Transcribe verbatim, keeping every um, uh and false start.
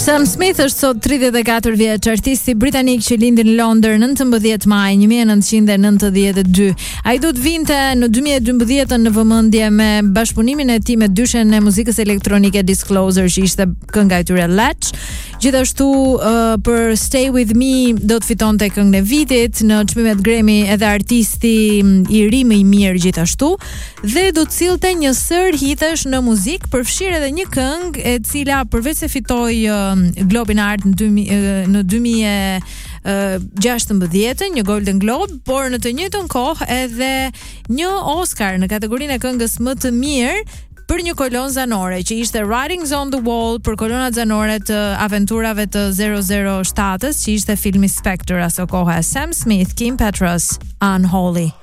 Sam Smith është sot tridhjetë e katër vjeç, artisti britanik që lindi në Londër nëntëmbëdhjetë maj një mijë e nëntëqind e nëntëdhjetë e dy. Ai do të vinte në dy mijë e dymbëdhjetë në vëmendje me bashkëpunimin e tij me dyshen e muzikës elektronike Disclosure, që ishte kënga e tyre Latch. Gjithashtu uh, për Stay With Me do të fitonte këngën e vitit në çmimet Grammy, edhe artisti i ri më i mirë gjithashtu, dhe do të sillte një sër hitesh në muzikë, përfshirë edhe një këngë e cila përveç se fitoi uh, Globin e Art në dy mijë, në dy mijë e gjashtëmbëdhjetë, një Golden Globe, por në të njëjtën kohë edhe një Oscar në kategorinë e këngës më të mirë për një kolon zanore, që ishte Writings on the Wall, për kolonat zanore të aventurave të zero zero shtatës, që ishte filmi Spectre aso kohë. Sam Smith, Kim Petras, Unholy.